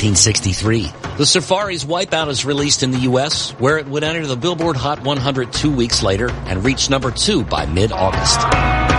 1963. The Safari's Wipeout is released in the U.S., where it would enter the Billboard Hot 100 2 weeks later and reach number 2 by mid-August.